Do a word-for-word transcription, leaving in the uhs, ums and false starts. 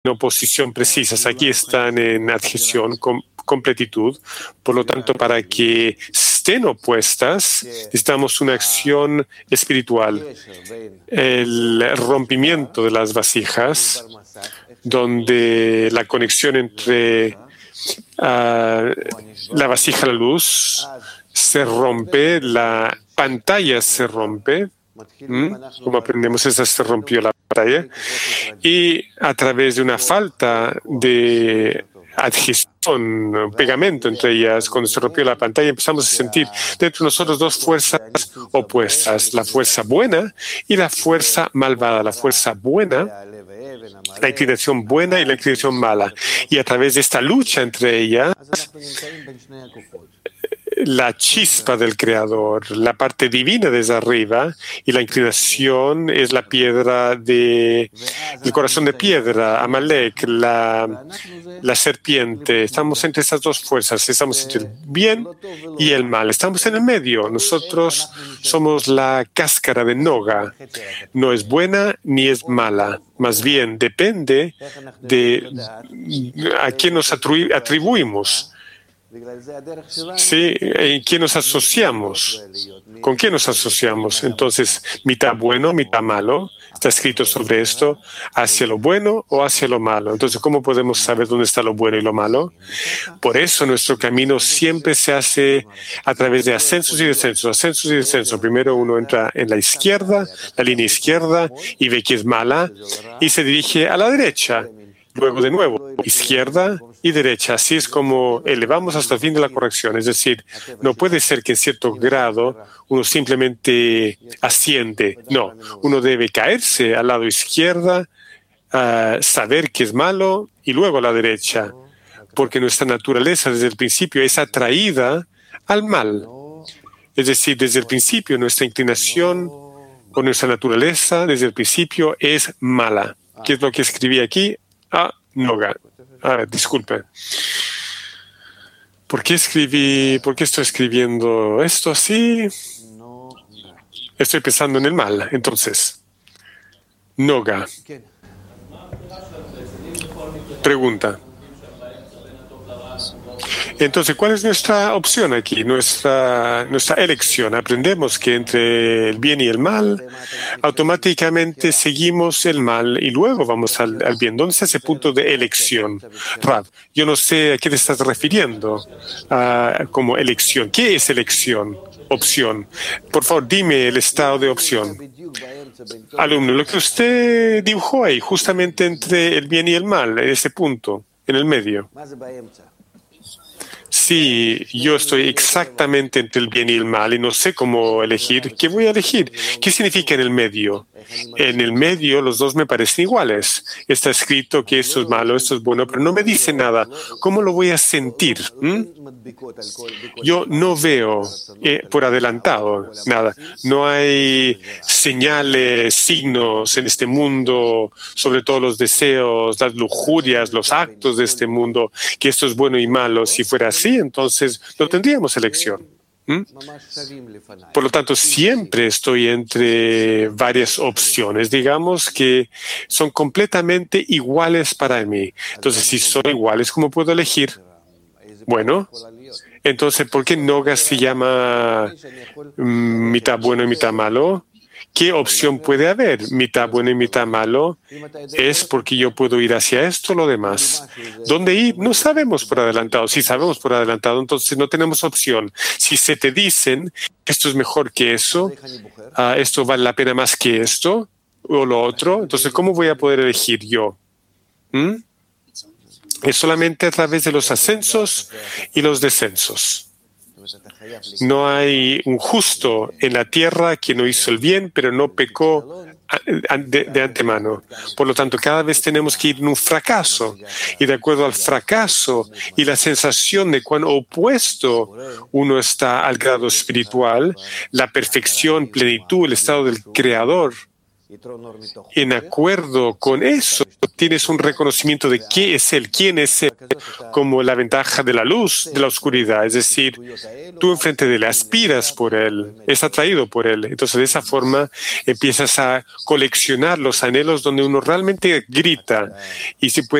oposición precisas. Aquí están en adhesión, com, completitud. Por lo tanto, para que estén opuestas, necesitamos una acción espiritual. El rompimiento de las vasijas, donde la conexión entre uh, la vasija y la luz se rompe, la pantalla se rompe. ¿Mm? Como aprendemos, esa se rompió la pantalla. Y a través de una falta de adhesión, pegamento entre ellas, cuando se rompió la pantalla, empezamos a sentir dentro de nosotros dos fuerzas opuestas, la fuerza buena y la fuerza malvada. La fuerza buena, la inclinación buena y la inclinación mala. Y a través de esta lucha entre ellas, la chispa del Creador, la parte divina desde arriba, y la inclinación es la piedra de, el corazón de piedra, Amalek, la, la serpiente. Estamos entre esas dos fuerzas, estamos entre el bien y el mal. Estamos en el medio. Nosotros somos la cáscara de Noga. No es buena ni es mala. Más bien depende de a quién nos atribu- atribuimos. Sí, ¿en quién nos asociamos? ¿Con quién nos asociamos? Entonces, mitad bueno, mitad malo. Está escrito sobre esto, hacia lo bueno o hacia lo malo. Entonces, ¿cómo podemos saber dónde está lo bueno y lo malo? Por eso nuestro camino siempre se hace a través de ascensos y descensos, ascensos y descensos. Primero uno entra en la izquierda, la línea izquierda, y ve que es mala, y se dirige a la derecha. Luego de nuevo, izquierda y derecha. Así es como elevamos hasta el fin de la corrección. Es decir, no puede ser que en cierto grado uno simplemente asciende. No, uno debe caerse al lado izquierda, uh, saber que es malo y luego a la derecha. Porque nuestra naturaleza desde el principio es atraída al mal. Es decir, desde el principio nuestra inclinación o nuestra naturaleza desde el principio es mala. ¿Qué es lo que escribí aquí? Ah, Noga. Ah, disculpe. ¿Por qué escribí, por qué estoy escribiendo esto así? Estoy pensando en el mal. Entonces, Noga. Pregunta. Entonces, ¿cuál es nuestra opción aquí? Nuestra, nuestra elección. Aprendemos que entre el bien y el mal, automáticamente seguimos el mal y luego vamos al, al bien. ¿Dónde está ese punto de elección? Rav, yo no sé a qué te estás refiriendo uh, como elección. ¿Qué es elección? Opción. Por favor, dime el estado de opción. Alumno, lo que usted dibujó ahí, justamente entre el bien y el mal, en ese punto, en el medio. Sí, yo estoy exactamente entre el bien y el mal y no sé cómo elegir. ¿Qué voy a elegir? ¿Qué significa en el medio? En el medio los dos me parecen iguales. Está escrito que esto es malo, esto es bueno, pero no me dice nada. ¿Cómo lo voy a sentir? ¿Mm? Yo no veo eh, por adelantado nada. No hay señales, signos en este mundo sobre todos los deseos, las lujurias, los actos de este mundo, que esto es bueno y malo. Si fuera así, entonces no tendríamos elección. ¿Mm? Por lo tanto, siempre estoy entre varias opciones, digamos, que son completamente iguales para mí. Entonces, si son iguales, ¿cómo puedo elegir? Bueno, entonces, ¿por qué Noga se llama mm, mitad bueno y mitad malo? ¿Qué opción puede haber? Mitad bueno y mitad malo es porque yo puedo ir hacia esto o lo demás. ¿Dónde ir? No sabemos por adelantado. Si sabemos por adelantado, entonces no tenemos opción. Si se te dicen esto es mejor que eso, uh, esto vale la pena más que esto o lo otro, entonces ¿cómo voy a poder elegir yo? ¿Mm? Es solamente a través de los ascensos y los descensos. No hay un justo en la tierra que no hizo el bien, pero no pecó de, de antemano. Por lo tanto, cada vez tenemos que ir en un fracaso. Y de acuerdo al fracaso y la sensación de cuán opuesto uno está al grado espiritual, la perfección, plenitud, el estado del Creador, en acuerdo con eso, tienes un reconocimiento de qué es Él, quién es Él, como la ventaja de la luz, de la oscuridad. Es decir, tú enfrente de Él aspiras por Él, es atraído por Él. Entonces, de esa forma, empiezas a coleccionar los anhelos donde uno realmente grita y si puede